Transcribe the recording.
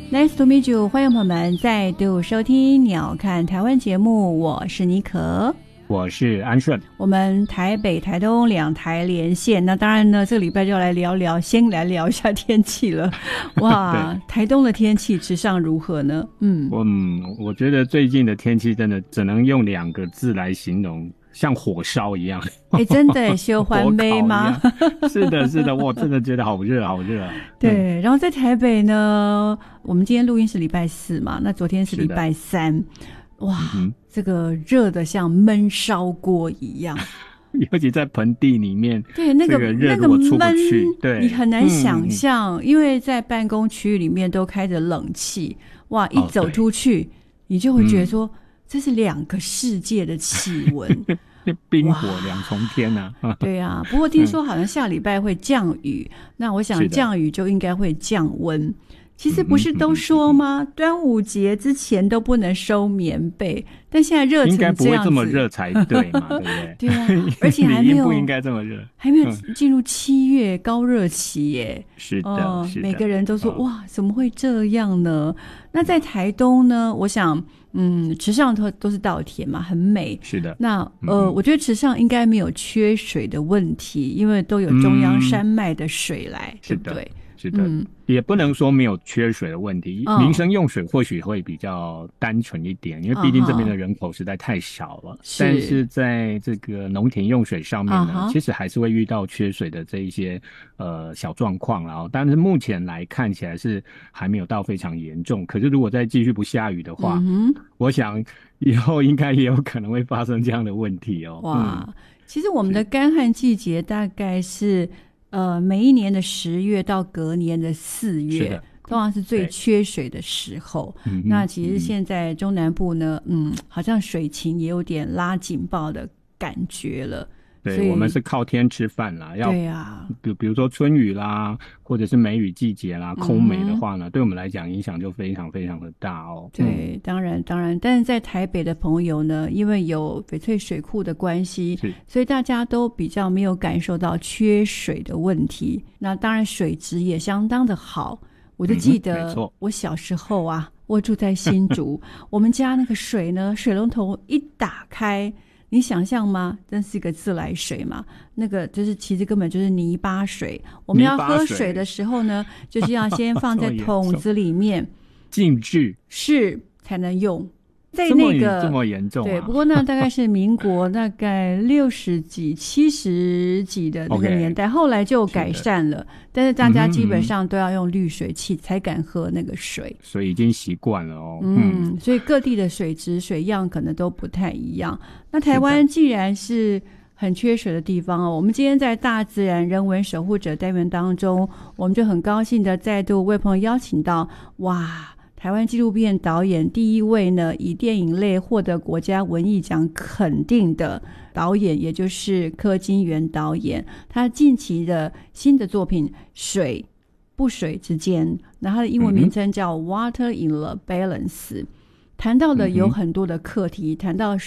Nice to meet you， 欢迎朋友们再度收听鸟看台湾节目，我是妮可， 我是安顺。 我们台北、台东两台连线，那当然呢，这个礼拜就要来先来聊一下天气了。哇，台东的天气池上如何呢？ 我觉得最近的天气真的只能用2个字来形容，像火烧一样。 真的修环杯吗？ 是的，我真的觉得好热好热。 对，然后在台北呢，我们今天录音是礼拜4嘛，那昨天是礼拜3。哇，这个热的像焖烧锅一样。 尤其在盆地里面， 对，那个热如果出不去，对， 你很难想象，因为在办公区域里面都开着冷气，哇，一走出去，你就会觉得说，这是2个世界的气温， 冰火2重天啊！ 对啊，不过听说好像下礼拜会降雨，那我想降雨就应该会降温。其实不是都说吗？端午节之前都不能收棉被，但现在热成这样子， 应该不会这么热才对嘛，对不对？ 对啊，而且还没有不应该这么热， 还没有进入7月高热期耶。 是的， 每个人都说哇，怎么会这样呢？那在台东呢？我想，池上都是稻田嘛，很美。 是的。 那我觉得池上应该没有缺水的问题，因为都有中央山脉的水来，对不对？ 是的，也不能说没有缺水的问题，民生用水或许会比较单纯一点，因为毕竟这边的人口实在太少了。但是在这个农田用水上面呢，其实还是会遇到缺水的这一些小状况啦。但是目前来看起来是还没有到非常严重。可是如果再继续不下雨的话，我想以后应该也有可能会发生这样的问题哦。 哇，其实我们的干旱季节大概是每一年的10月到隔年的4月，通常是最缺水的时候。那其实现在中南部呢，好像水情也有点拉警报的感觉了。 对，我们是靠天吃饭啦， 对啊， 比如说春雨啦，或者是梅雨季节啦，空梅的话呢，对我们来讲影响就非常非常的大哦。 对，当然，但是在台北的朋友呢，因为有翡翠水库的关系，所以大家都比较没有感受到缺水的问题。那当然水质也相当的好。我就记得我小时候啊，我住在新竹，我们家那个水呢，水龙头一打开，你想象吗？真是一个自来水嘛，那个就是其实根本就是泥巴水。我们要喝水的时候呢，就是要先放在桶子里面静置是才能用。在那个这么严重对，不过那大概是民国大概60几、70几的那个年代，后来就改善了，但是大家基本上都要用滤水器才敢喝那个水， 所以已经习惯了哦。 所以各地的水质、水样可能都不太一样。那台湾既然是很缺水的地方哦，我们今天在大自然人文守护者单元当中，我们就很高兴的再度为朋友邀请到台湾纪录片导演第一位呢，以电影类获得国家文艺奖肯定的导演，也就是柯金元导演。他近期的新的作品《水不水之间》，那他的英文名称叫 Water in the Balance，谈到的有很多的课题，谈到